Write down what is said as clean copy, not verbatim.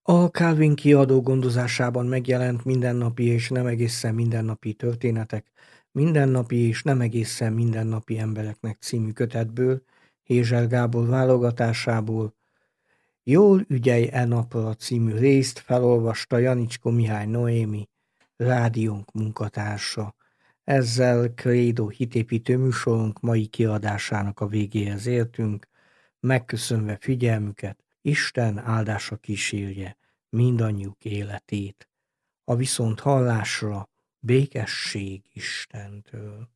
A Calvin kiadó gondozásában megjelent Mindennapi és nem egészen mindennapi történetek, Mindennapi és nem egészen mindennapi embereknek című kötetből, Hézsel Gábor válogatásából. Jól ügyelj e napra című részt felolvasta Janicskó Mihály Noémi, rádiónk munkatársa. Ezzel Credo hitépítő műsorunk mai kiadásának a végéhez értünk, megköszönve figyelmüket, Isten áldása kísérje mindannyiuk életét. A viszonthallásra békesség Istentől.